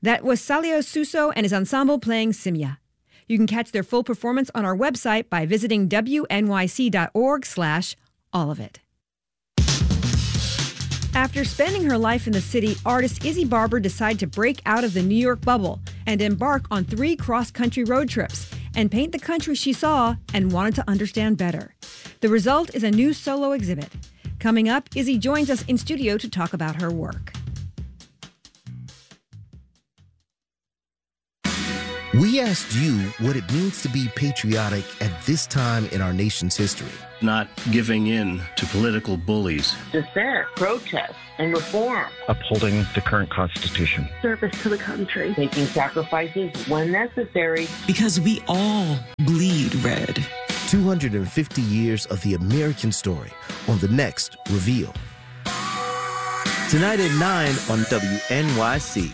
That was Salio Suso and his ensemble playing Simia. You can catch their full performance on our website by visiting wnyc.org/all of it. After spending her life in the city, artist Izzy Barber decided to break out of the New York bubble and embark on 3 cross-country road trips and paint the country she saw and wanted to understand better. The result is a new solo exhibit. Coming up, Izzy joins us in studio to talk about her work. We asked you what it means to be patriotic at this time in our nation's history. Not giving in to political bullies. Dissent, protest, and reform. Upholding the current Constitution. Service to the country. Making sacrifices when necessary. Because we all bleed red. 250 years of the American story on the next Reveal. Tonight at 9 on WNYC.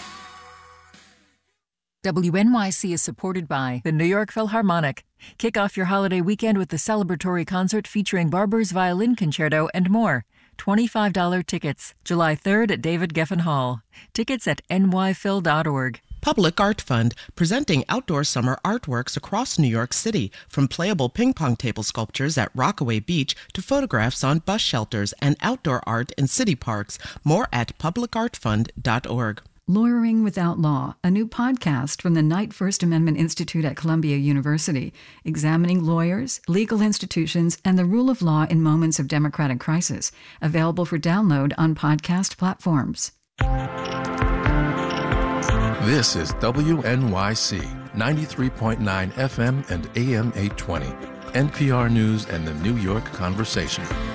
WNYC is supported by the New York Philharmonic. Kick off your holiday weekend with the celebratory concert featuring Barber's Violin Concerto and more. $25 tickets, July 3rd at David Geffen Hall. Tickets at nyphil.org. Public Art Fund, presenting outdoor summer artworks across New York City, from playable ping pong table sculptures at Rockaway Beach to photographs on bus shelters and outdoor art in city parks. More at publicartfund.org. Lawyering Without Law, a new podcast from the Knight First Amendment Institute at Columbia University, examining lawyers, legal institutions, and the rule of law in moments of democratic crisis. Available for download on podcast platforms. This is WNYC, 93.9 FM and AM 820. NPR News and the New York Conversation.